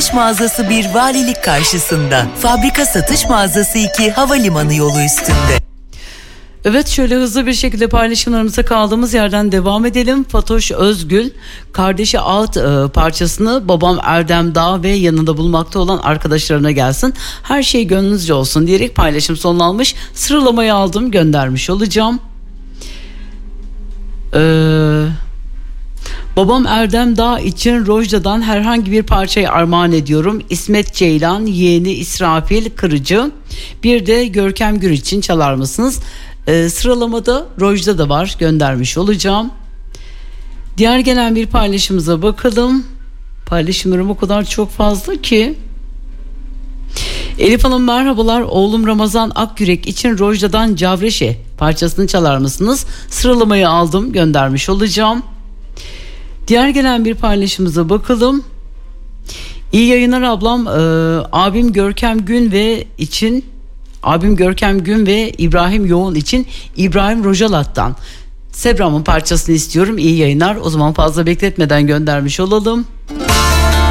satış mağazası 1 valilik karşısında. Fabrika satış mağazası 2 havalimanı yolu üstünde. Evet, şöyle hızlı bir şekilde paylaşımlarımıza kaldığımız yerden devam edelim. Fatoş Özgül kardeşi Ağıt parçasını babam Erdem Dağ ve yanında bulunmakta olan arkadaşlarına gelsin. Her şey gönlünüzce olsun diyerek paylaşım sonlanmış. Sıralamayı aldım, göndermiş olacağım. Babam Erdem Dağ için Rojda'dan herhangi bir parçayı armağan ediyorum. İsmet Ceylan, yeğeni İsrafil Kırıcı. Bir de Görkem Gür için çalar mısınız? Sıralamada Rojda da var, göndermiş olacağım. Diğer gelen bir paylaşımıza bakalım. Paylaşımlarım o kadar çok fazla ki. Elif Hanım merhabalar, oğlum Ramazan Akgürek için Rojda'dan Cavreşe parçasını çalar mısınız? Sıralamayı aldım, göndermiş olacağım. Diğer gelen bir paylaşımıza bakalım. İyi yayınlar ablam, abim Görkem Gün ve İbrahim Yoğun için İbrahim Rojalat'tan Sebram'ın parçasını istiyorum. İyi yayınlar. O zaman fazla bekletmeden göndermiş olalım.